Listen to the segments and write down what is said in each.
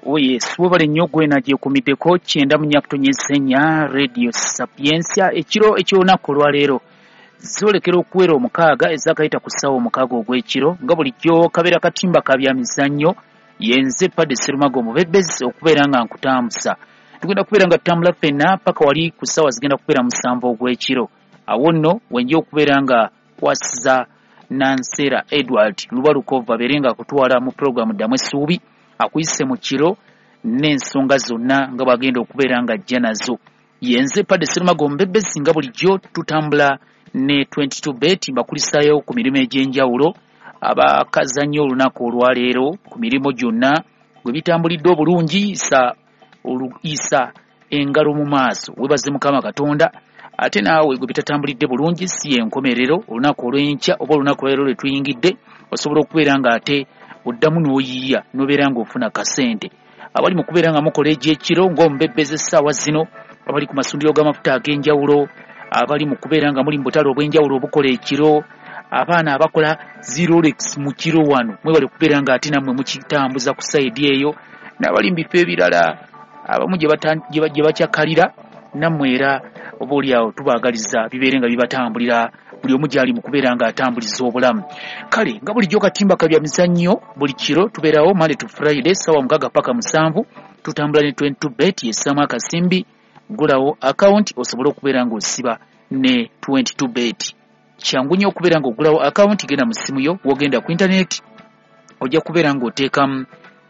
yes, webale nnyo gwe nagyekumiddeko 9.9 Radio Sapiensia ekiro eky'olunaku olwaleero zolekera okuwera 6 ezakayita ku ssaawa 6 ogw'ekiro nga bulijjo kabeera katimba ka byamizannyo yenze Padde Sserumago Omubebezi okubeera nga nkutambuza tugenda kubeera nga tutambula ffenna paka wali ku ssaawa zigenda kubeera 7 ogw'ekiro awo nno wenja okubeera nga kwasiza Nansera Edward Lubalukova berenga kutwala mu programu Damu Essuubi akuyise mu kiro n'ensonga zonna nga bagenda okubeera nga ajja nazo yenze Padde Sserumago Omubebezi nga bulijjo tutambula ne 22bet bakulisayo ku mirimu egy'enjawulo abakazannyo olunaku olwaleero ku mirimu gyonna gwe bitambulidde obulungi isa engalo mu maaso webaze Mukama Katonda ate naawe gwe bitatambulidde bulungi si enkomerero olunaku olw'enkya oba olunaku olwaleero lwe tuyingidde osobola okubeera nga ate oddamu n'oyiiya n'obeera nga ofuna kasente abali mu kubeera nga mukola egy'ekiro ng'omubebezi essaawa zino abali ku masundiro g'amafuta ag'enjawulo abali mu kubeera nga muli mu butale obw'enjawulo obukola ekiro abaana abakola Rolex mu kiro wano mwebale kubeera nga ate nammwe mukitambuza ku sayidi eyo n'abali mu bifo ebirala abamu gye bakyakalira nammwe era oba oliawo tubaagaliza bibeere nga bibatambulira buli omu gyali mu kubeera nga atambuliza obulamu kale nga bulijjo katimba ka byamizannyo buli kiro tubeerawo Monday to Friday ssaawa 6 paka 7 tutambula ne 22bet yessaamu akasimbi gulawo account osobola okubeera nga osiba ne 22bet kyangu nnyo okubeera nga ogulawo account genda mu ssimu yo wogenda ku internet ojja kubeera nga oteekamu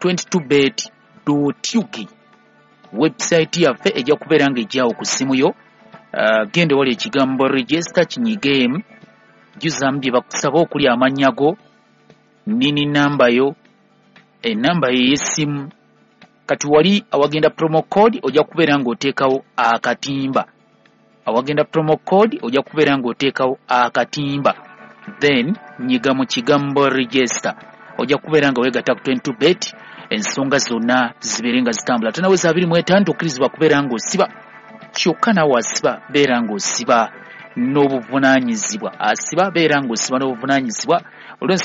22bet.uk website yaffe ejja kubeera nga ejjaawo ku ssimu yo gende wali ekigambo register kinyigemu juzamu bye bakusaba okuli amannya go nini namba yo enamba yo y'essimu kati wali awagenda promo code ojja kubeera nga oteekawo akatimba awagenda promo code ojja kubeera nga oteekawo akatimba then nyiga mu kigambo register ojja kubeera nga weegatta ku 22bet ensonga zonna zibeere nga zitambula tonaweza 25 okkirizibwa kubeera nga osiba kyokka nawe asiba beera nga osiba n'obuvunaanyizibwa asiba beera nga osiba n'obuvunaanyizibwa